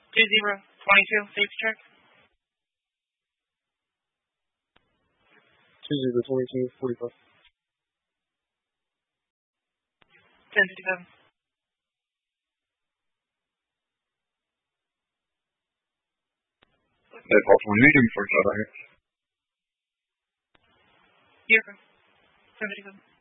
2022, safety check. 2022, 45. 1057. That's also a medium for shot here. Here. 1057.